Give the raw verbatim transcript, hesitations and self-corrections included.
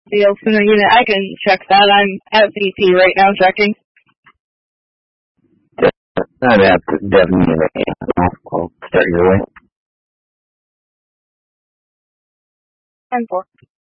deal from the unit. I can check that. I'm at V P right now checking. I'd have to definitely I'll start your way. ten four.